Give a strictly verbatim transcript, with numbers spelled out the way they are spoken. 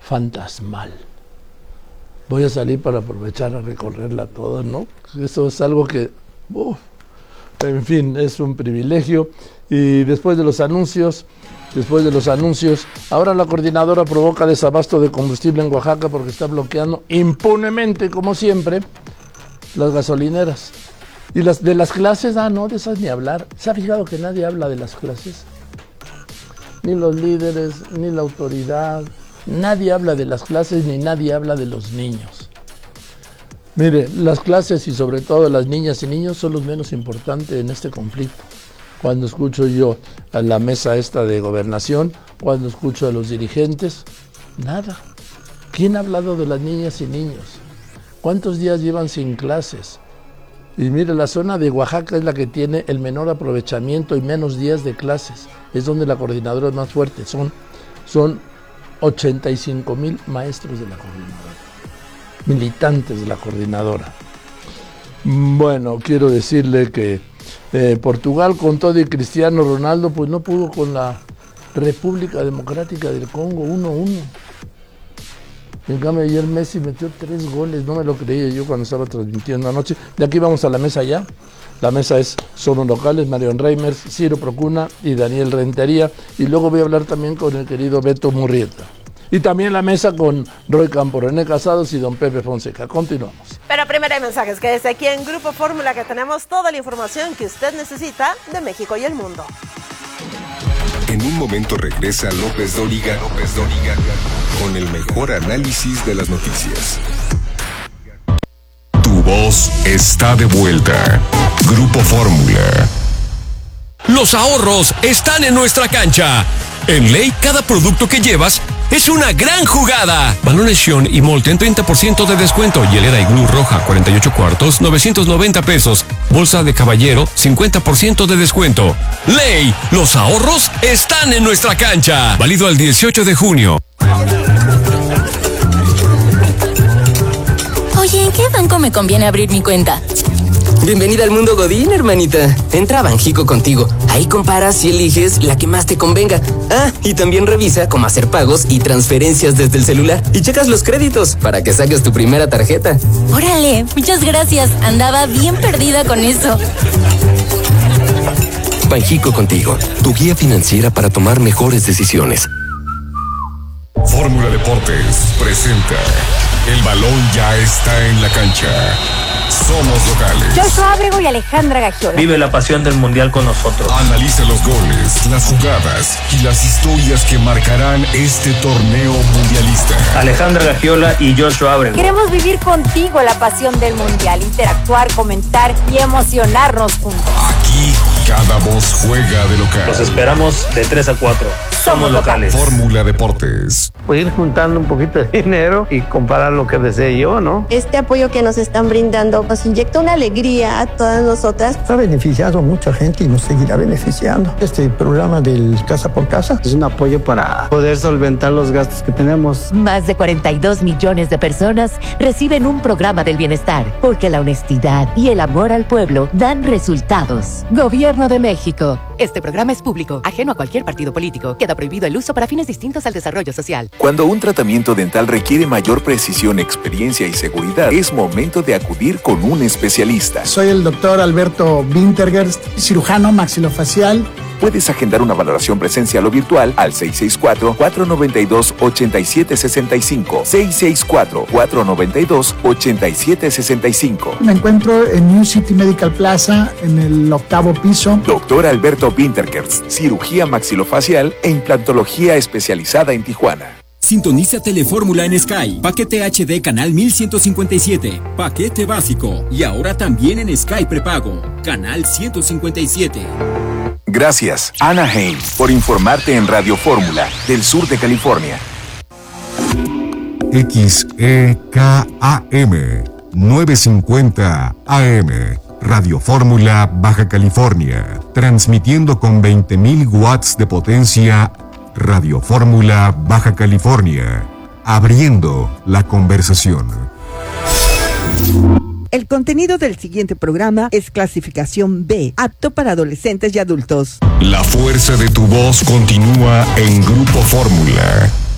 fantasmal. Voy a salir para aprovechar a recorrerla toda, ¿no? Eso es algo que, uf, en fin, es un privilegio. Y después de los anuncios, después de los anuncios, ahora la coordinadora provoca desabasto de combustible en Oaxaca porque está bloqueando impunemente, como siempre, las gasolineras. Y las de las clases, ah, no, de esas ni hablar. ¿Se ha fijado que nadie habla de las clases? Ni los líderes, ni la autoridad. Nadie habla de las clases, ni nadie habla de los niños. Mire, las clases y sobre todo las niñas y niños son los menos importantes en este conflicto. Cuando escucho yo a la mesa esta de gobernación, cuando escucho a los dirigentes, nada. ¿Quién ha hablado de las niñas y niños? ¿Cuántos días llevan sin clases? Y mire, la zona de Oaxaca es la que tiene el menor aprovechamiento y menos días de clases. Es donde la coordinadora es más fuerte. Son, son ochenta y cinco mil maestros de la coordinadora, militantes de la coordinadora. Bueno, quiero decirle que eh, Portugal, con todo y Cristiano Ronaldo, pues no pudo con la República Democrática del Congo, uno a uno. En cambio, ayer Messi metió tres goles, no me lo creía yo cuando estaba transmitiendo anoche. De aquí vamos a la mesa ya. La mesa es Somos Locales, Marion Reimers, Ciro Procuna y Daniel Rentería. Y luego voy a hablar también con el querido Beto Murrieta. Y también la mesa con Roy Campo, René Casados y don Pepe Fonseca. Continuamos. Pero primero hay mensajes, que desde aquí en Grupo Fórmula que tenemos toda la información que usted necesita de México y el mundo. En un momento regresa López Dóriga, López Dóriga, con el mejor análisis de las noticias. Tu voz está de vuelta. Grupo Fórmula. Los ahorros están en nuestra cancha. En Ley, cada producto que llevas es una gran jugada. Balones Xion y Molten, treinta por ciento de descuento. Hielera Iglú roja, cuarenta y ocho cuartos, novecientos noventa pesos. Bolsa de caballero, cincuenta por ciento de descuento. Ley, los ahorros están en nuestra cancha. Válido al dieciocho de junio. Oye, ¿en qué banco me conviene abrir mi cuenta? Bienvenida al mundo Godín, hermanita. Entra a Banjico contigo. Ahí comparas y eliges la que más te convenga. Ah, y también revisa cómo hacer pagos y transferencias desde el celular. Y checas los créditos para que saques tu primera tarjeta. Órale, muchas gracias. Andaba bien perdida con eso. Banjico contigo, tu guía financiera para tomar mejores decisiones. Fórmula Deportes presenta El balón ya está en la cancha. Somos locales. Joshua Ábrego y Alejandra Gagiola. Vive la pasión del mundial con nosotros. Analiza los goles, las jugadas y las historias que marcarán este torneo mundialista. Alejandra Gagiola y Joshua Ábrego. Queremos vivir contigo la pasión del mundial, interactuar, comentar y emocionarnos juntos. Aquí cada voz juega de local. Los esperamos de tres a cuatro. Somos locales. Fórmula Deportes. Pues ir juntando un poquito de dinero y comprar lo que desee yo, ¿no? Este apoyo que nos están brindando nos inyecta una alegría a todas nosotras. Ha beneficiado a mucha gente y nos seguirá beneficiando. Este programa del Casa por Casa es un apoyo para poder solventar los gastos que tenemos. Más de cuarenta y dos millones de personas reciben un programa del bienestar, porque la honestidad y el amor al pueblo dan resultados. Gobierno de México. Este programa es público, ajeno a cualquier partido político. Queda prohibido el uso para fines distintos al desarrollo social. Cuando un tratamiento dental requiere mayor precisión, experiencia y seguridad, es momento de acudir con un especialista. Soy el doctor Alberto Wintergerst, cirujano maxilofacial. Puedes agendar una valoración presencial o virtual al seis seis cuatro, cuatro nueve dos, ocho siete seis cinco, seis seis cuatro, cuatro nueve dos, ocho siete seis cinco. Me encuentro en New City Medical Plaza, en el octavo piso. Doctor Alberto Wintergerst, cirugía maxilofacial e implantología especializada en Tijuana. Sintoniza Telefórmula en Sky. Paquete H D canal mil ciento cincuenta y siete. Paquete básico. Y ahora también en Sky prepago. Canal ciento cincuenta y siete. Gracias, Anaheim, por informarte en Radio Fórmula del sur de California. X E K A M novecientos cincuenta A M. Radio Fórmula Baja California. Transmitiendo con veinte mil watts de potencia. Radio Fórmula Baja California. Abriendo la conversación. El contenido del siguiente programa es clasificación B, apto para adolescentes y adultos. La fuerza de tu voz continúa en Grupo Fórmula.